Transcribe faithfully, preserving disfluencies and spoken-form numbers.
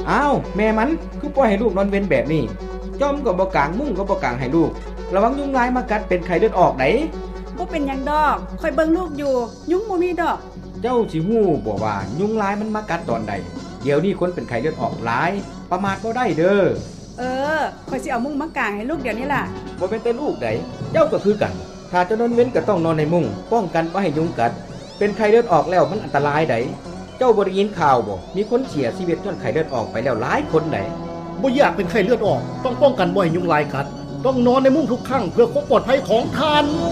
อ้าวแม่มันคือปล่อยให้ลูกนอนเว้นแบบนี้จอมก็บ่กางมุ้งก็บ่กางให้ลูกระวังยุงลายมากัดเป็นไข้เลือดออกไหนบ่เป็นหยังดอกค่อยเบิ่งลูกอยู่ยุงบ่มีดอกเจ้าสิฮู้บ่ว่ายุงลายมันมากัดตอนใดเดี๋ยวนี้คนเป็นไข้เลือดออกหลายประมาทบ่ได้เด้อเออค่อยสิเอามุ้งมากางให้ลูกเดี๋ยวนี้ล่ะบ่เป็นแต่ลูกใดเจ้าก็คือกันถ้าจะนอนเว้นก็ต้องนอนในมุ้งป้องกันบ่ให้ยุงกัดเป็นไข้เลือดออกแล้วมันอันตรายไดเจ้าบ่ได้ยินข่าวบ่มีคนเสียชีวิตย้อนไข้เลือดออกไปแล้วหลายคนไดบ่อยากเป็นไข้เลือดออกต้องป้องกันบ่ให้ยุงลายกัดต้องนอนในมุ้งทุกครั้งเพื่อความปลอดภัยของท่าน